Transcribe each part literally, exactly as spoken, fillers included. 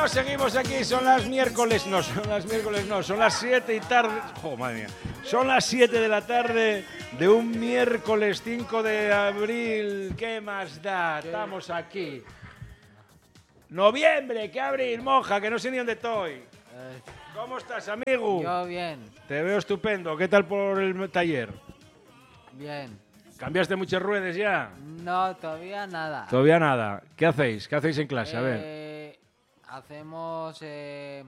seguimos aquí, son las miércoles, no, son las miércoles, no, son las siete y tarde, oh, madre mía, son las siete de la tarde de un miércoles cinco de abril, ¿qué más da? Estamos aquí. Noviembre, ¿qué abril, moja? Que no sé ni dónde estoy. ¿Cómo estás, amigo? Yo bien. Te veo estupendo, ¿qué tal por el taller? Bien. ¿Cambiaste muchas ruedas ya? No, todavía nada. Todavía nada. ¿Qué hacéis? ¿Qué hacéis en clase? A ver. Eh, hacemos eh,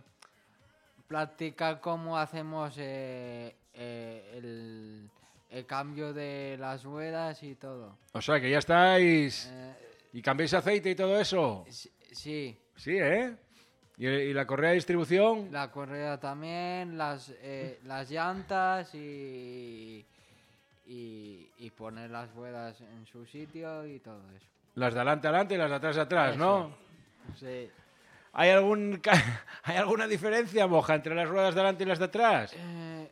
practicar cómo hacemos eh, eh, el, el cambio de las ruedas y todo. O sea, que ya estáis... Eh, ¿Y cambiáis aceite y todo eso? sí. Sí, ¿eh? ¿Y, y la correa de distribución? La correa también, las, eh, las llantas y, y, y poner las ruedas en su sitio y todo eso. Las de adelante adelante y las de atrás atrás, Eso. ¿no? Sí. ¿Hay, algún, ca- ¿Hay alguna diferencia, moja, entre las ruedas de adelante y las de atrás? Eh,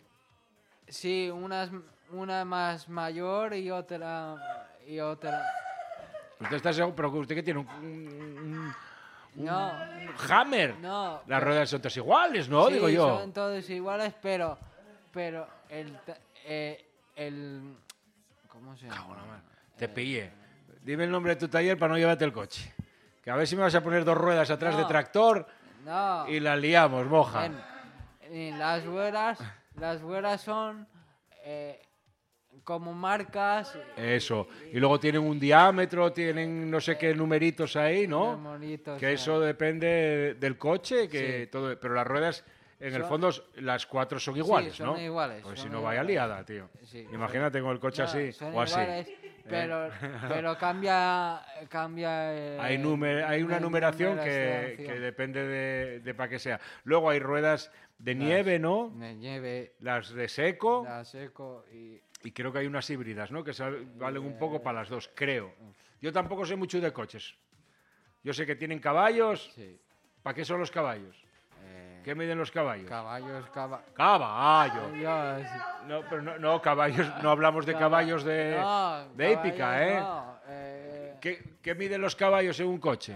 sí, una, es- una más mayor y otra y otra. ¿Usted está seguro? ¿Pero usted qué tiene? ¿Un, un- un- No, un hammer? no. Las pero- ruedas son todas iguales, ¿no? sí, Digo yo. son todos iguales, pero pero el ta- eh, el ¿cómo se llama? Te Eh, pillé. Dime el nombre de tu taller para no llevarte el coche. Que a ver si me vas a poner dos ruedas atrás de No. tractor No. y la liamos, moja. En, en las ruedas, las ruedas son eh, como marcas. Eso. Y luego tienen un diámetro, tienen no sé qué numeritos ahí, ¿no? Monitos, Que eh. eso depende del coche, que Sí. todo, pero las ruedas, en el Son- fondo, las cuatro son iguales, son ¿no? iguales, Pues son si no vaya iguales. liada, tío. Sí, Imagínate con el coche No, así son o así. iguales, pero, pero cambia, cambia eh, Hay, numer- hay una la numeración que, numeración. que depende de, de para qué sea. Luego hay ruedas de nieve, ¿no? De nieve, Las de seco. la seco y Y creo que hay unas híbridas, ¿no? Que sal- valen un poco para las dos, creo. Yo tampoco sé mucho de coches. Yo sé que tienen caballos. sí, ¿Para qué son los caballos? eh, ¿Qué miden los caballos? caballos, caba- Caballo. Dios. No, pero no, no, caballos, no hablamos de Caba- caballos de, No, de hípica, caballos ¿eh? no, eh, ¿Qué, qué miden los caballos en un coche?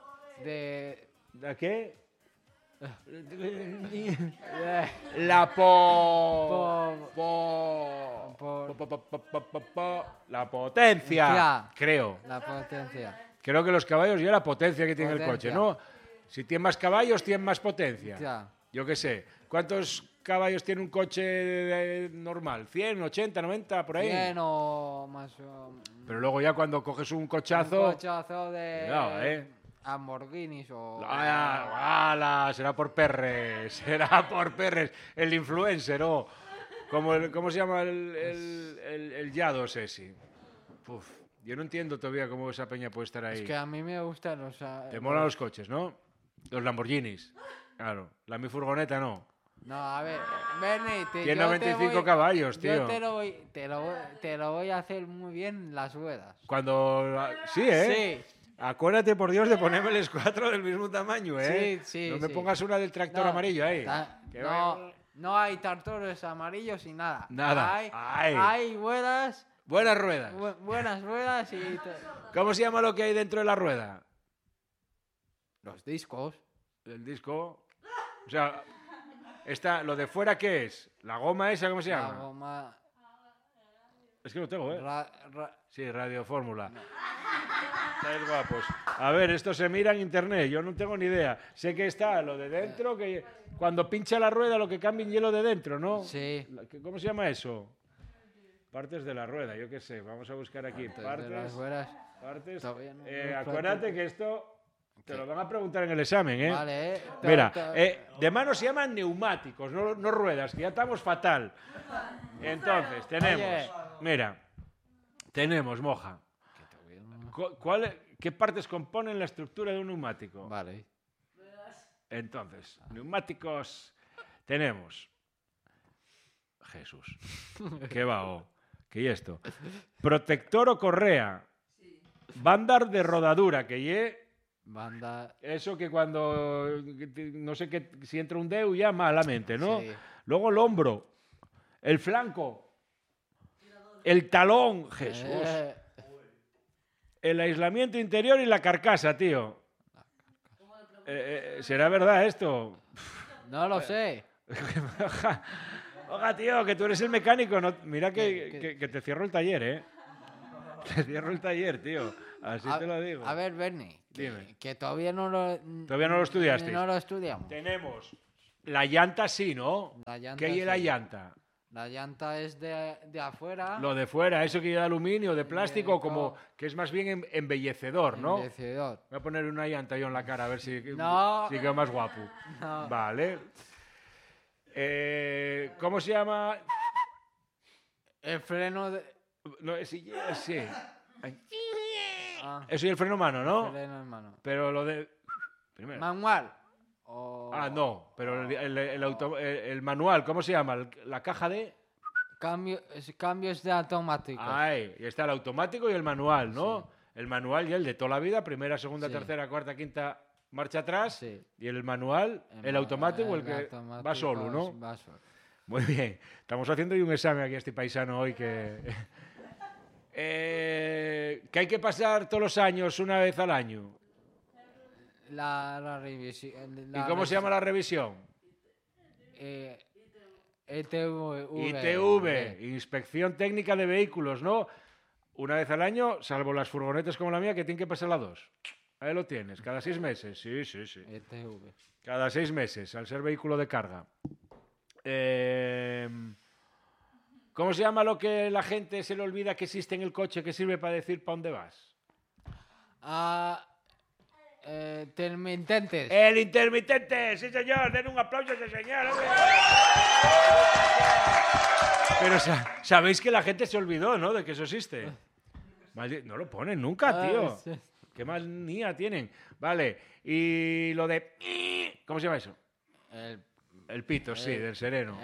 de ¿De qué? eh, La po... Po- po- po- po- po- po- po- po- po- La potencia. Ya. Creo. la potencia. Creo que los caballos ya la potencia que tiene el Potencia. coche, ¿no? Si tiene más caballos, tiene más potencia. Ya. Yo qué sé. ¿Cuántos caballos tiene un coche de- normal? ¿cien, ochenta, noventa, por ahí? cien o más o Pero luego ya cuando coges un un cochazo... cochazo de Cuidado, eh. Lamborghinis o ¡Ah, ala! Será por perres, será por perres. El influencer, ¿no? Como el- ¿Cómo se llama el, el, el, el Yados ese? Uf, yo no entiendo todavía cómo esa peña puede estar ahí. es que a mí me gustan los ah, Te molan los coches, ¿no? Los Lamborghinis. Claro. La mi furgoneta no. No, a ver, Bernie, te, Tiene yo te noventa y cinco voy- caballos, tío. Yo te lo, voy, te, lo, voy- te lo voy a hacer muy bien las ruedas. Cuando... Sí, ¿eh? Sí. Acuérdate, por Dios, de ponérmeles cuatro del mismo tamaño, ¿eh? Sí, sí, No me sí. pongas una del tractor No, amarillo ahí. ta- Que no, vaya- no hay tractores amarillos y nada. Nada. Hay, Ay. hay ruedas, Buenas ruedas. bu- buenas ruedas y te- ¿Cómo se llama lo que hay dentro de la rueda? los discos. El disco. O sea, está, lo de fuera, ¿qué es? ¿La goma esa, cómo se La llama? goma, Es que no tengo, ¿eh? ra- ra- Sí, Radio Fórmula. Estáis guapos. A ver, esto se mira en internet, yo no tengo ni idea. Sé que está lo de dentro, que cuando pincha la rueda lo que cambia en hielo de dentro, ¿no? Sí. La- ¿qué- ¿Cómo se llama eso? Partes de la rueda, yo qué sé. Vamos a buscar aquí. de las Partes. ruedas. Partes. Todavía no- Eh, no acuérdate practico. que esto te lo van a preguntar en el examen, ¿eh? Vale, eh. Te- Mira, te- eh, de mano se llaman neumáticos, no, no ruedas, que ya estamos fatal. Entonces, tenemos, Oye. mira, tenemos, moja. Cu- ¿Cuál, ¿Qué partes componen la estructura de un neumático? Vale. Entonces, neumáticos tenemos. Jesús, qué va, ¿qué y esto? Protector o correa. Bandar de rodadura, que ye Banda. eso que cuando que te- no sé qué, si entra un dedo ya malamente, ¿no? Sí. Luego el hombro, el flanco, el talón, Jesús, Eh, el aislamiento interior y la carcasa, tío. Eh, eh, ¿Será verdad esto? No lo sé. Oiga, tío, que tú eres el mecánico. No, mira que, ¿Qué- qué? que- que te cierro el taller, ¿eh? Te cierro el taller, tío. Así A, te lo digo. a ver, Bernie, que, Dime. que todavía no lo... Todavía no lo estudiasteis. No lo estudiamos. Tenemos la llanta, sí, ¿no? La llanta, ¿Qué hay en la sí. llanta? La llanta es de, de afuera. Lo de fuera, eso que lleva aluminio, de plástico, de como co- que es más bien em- embellecedor, ¿no? Embellecedor. Voy a poner una llanta yo en la cara a ver si, No. si quedo más guapo. No. Vale. Eh, ¿Cómo se llama? El freno de... No, sí, sí. Ay, Ah, eso y el freno mano, ¿no? freno en mano. Pero lo de... Primero. Manual. O Ah, no, pero el, el- el auto- el- el manual, ¿cómo se llama? El- La caja de... Cambio, es- cambios de automáticos. Ahí, y está el automático y el manual, ¿no? El manual y el de toda la vida, primera, segunda, Sí. tercera, cuarta, quinta, marcha atrás. Sí. Y el manual, el, ma- automático, el, el que automático va solo, ¿no? va solo. Muy bien. Estamos haciendo hoy un examen aquí a este paisano hoy que... Eh, que hay que pasar todos los años, una vez al año. La, la revisión. ¿Y cómo se llama la revisión? Eh, I T V. I T V, Inspección Técnica de Vehículos, ¿no? Una vez al año, salvo las furgonetas como la mía, que tienen que pasar la dos. Ahí lo tienes, cada seis meses. Sí, sí, sí. I T V. Cada seis meses, al ser vehículo de carga. Eh, ¿Cómo se llama lo que la gente se le olvida que existe en el coche que sirve para decir para dónde vas? Ah, eh, intermitentes. ¡El intermitente! ¡Sí, señor! ¡Den un aplauso a ese señor! ¡Hombre! Pero sa- sabéis que la gente se olvidó, ¿no? De que eso existe. Maldi- No lo ponen nunca, Ah, tío. sí. Qué manía tienen. Vale. Y lo de... ¿Cómo se llama eso? El, El pito, sí, El- del sereno.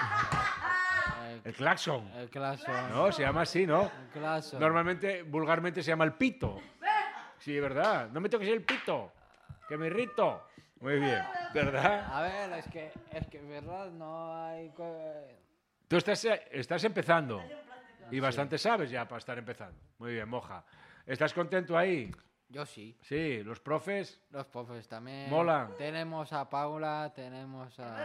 el, El claxon. el claxon. No, se llama así, ¿no? El claxon. Normalmente, vulgarmente se llama el pito. Sí, ¿verdad? No me toques el pito, que me irrito. Muy bien, ¿verdad? A ver, es que, es que, verdad, no hay... co- Tú estás, eh, estás empezando y bastante sabes ya para estar empezando. Muy bien, moja. ¿Estás contento ahí? Yo sí. Sí, los profes. Los profes también. Mola. Tenemos a Paula, tenemos a...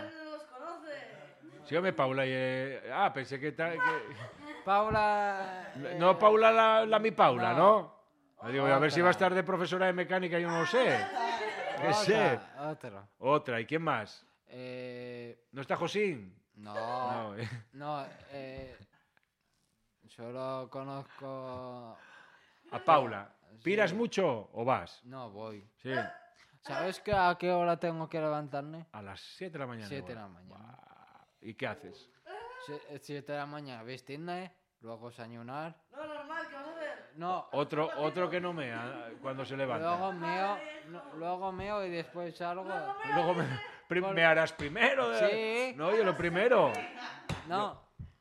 Sí, hombre, Paula. y, eh, ah, pensé que, ta- que- Paula... eh, No, Paula la, la mi Paula, ¿no? no. Ah, digo, a ver si va a Otra. estar de profesora de mecánica, yo no lo sé. ¿Qué sé? Otra, otra. Otra, ¿y quién más? Eh, ¿No está Josín? no, No, eh. no, eh, solo conozco... A Paula. Sí. ¿Piras mucho o vas? No, voy. Sí. ¿Sabes que a qué hora tengo que levantarme? A las siete de la mañana. Siete de igual. la mañana. Buah. ¿Y qué haces? Sie- Siete de la mañana, vestirme, luego desayunar. No, normal, ¿qué vas a hacer? No, Otro, otro que no mea cuando se levanta. luego meo, no, luego meo y después salgo. Luego me, prim- me harás primero. de- Sí. No, yo lo primero. No,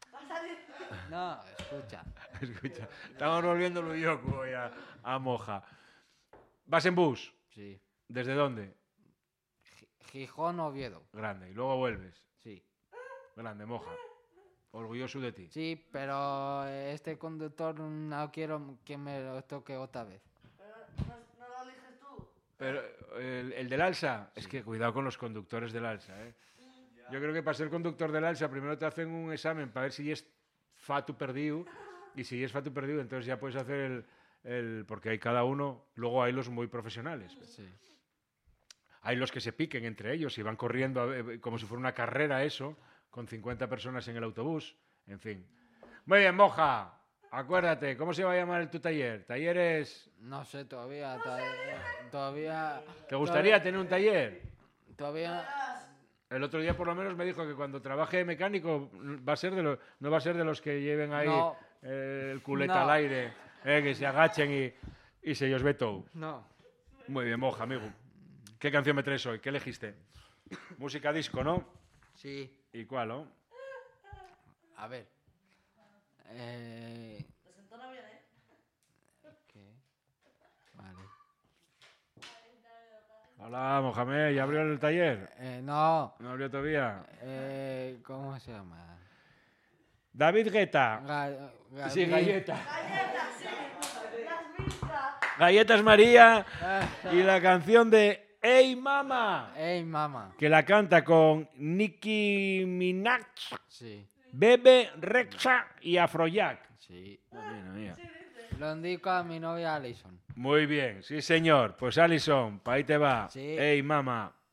no, escucha. Escucha, estamos volviendo loco hoy a, a Moja. ¿Vas en bus? Sí. ¿Desde dónde? Gi- Gijón, Oviedo. Grande. Y luego vuelves. Sí. Grande, Moja. Orgulloso de ti. Sí, pero este conductor no quiero que me lo toque otra vez. Pero no, no lo eliges tú. Pero el, el del Alsa, es que cuidado con los conductores del Alsa, ¿eh? Yo creo que para ser conductor del Alsa primero te hacen un examen para ver si es fatu perdido y si es fatu perdido entonces ya puedes hacer el, el... porque hay cada uno, luego hay los muy profesionales. Sí. Hay los que se piquen entre ellos y van corriendo a ver, como si fuera una carrera eso, con cincuenta personas en el autobús, en fin. Muy bien, Moja, acuérdate, ¿cómo se va a llamar el tu taller? Talleres... No sé todavía, todavía, todavía. ¿Te gustaría tener un taller? Todavía. El otro día por lo menos me dijo que cuando trabaje de mecánico va a ser de los, no va a ser de los que lleven ahí No. eh, el culeta No. al aire, eh, que se agachen y, y se os ve todo. No. Muy bien, Moja, amigo. ¿Qué canción me traes hoy? ¿Qué elegiste? Música disco, ¿no? Sí. ¿Y cuál, no? A ver. Eh, Desentona bien, ¿eh? ¿Qué? Vale. Hola, Mohamed, ¿ya abrió el taller? Eh, no. ¿No abrió todavía? Eh, ¿Cómo se llama? David Guetta. Ga- Gaby- Sí, galleta. Galletas, sí. Las mismas. Galletas María y la canción de ¡Ey, mama! Ey, mamá. Que la canta con Nicki Minaj, Sí, Bebe Rexha y Afrojack. sí. Madre mía. Lo indico a mi novia Alison. Muy bien, sí señor. Pues Alison, pa' ahí te va. Sí. ¡Ey, mama!